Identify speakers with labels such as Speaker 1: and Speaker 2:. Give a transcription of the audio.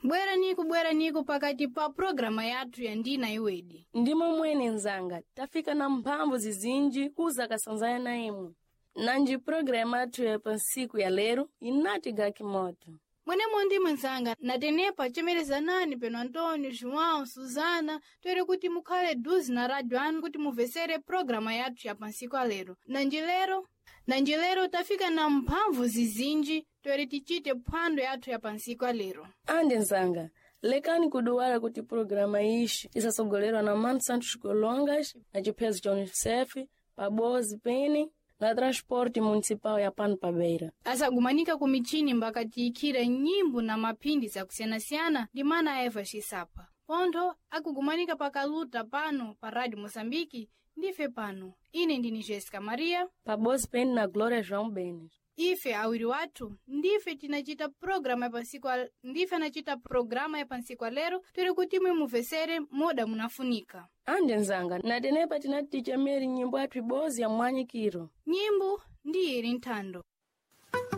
Speaker 1: bwera niku pakati pa programa yathu ya ndina iwedi.
Speaker 2: Ndimo mwene nzanga, tafika na mphamvu zizinji kuza kasanzaya na imu. Nanji programa yathu ya pansiku ya lero inatiga kimoto.
Speaker 1: Mwene mundi mwenzanga, natenepa chemereza nani peno Antônio, João, Suzana, tere kuti mukhale duzi na radio anu kuti muvesere programa yathu ya pansiku ya lero. Nanji lero tafika na mphamvu zizinji, tere tichite phwando yathu ya pansiku ya lero.
Speaker 2: Ande nzanga, lekani kuduwala kuti programa ishi isasogolerwa na Mano Santos Colongas, na chipezo cha UNICEF, pabozi peni, na transporte municipal ya pano pa beira.
Speaker 1: Asagumanika kumichini mbaka tiikira nyimbo na mapindi za kusiana-siana ndi mana Eva Chisapa. Pontho akugumanika pakaluta pano pa Radio Moçambique, ndife pano. Ine ndini Jessica Maria,
Speaker 2: pabozi peni na Glória João Benes.
Speaker 1: Ife awiri watu ndife tinachita programa ya pansiku ya lero, tuli kuti muvesere moda munafunika.
Speaker 2: Ande nzanga, natenepa tinati tichameri nyimbo yathu ibozi ya mwanyikiro.
Speaker 1: Nyimbo ndi iri nthando.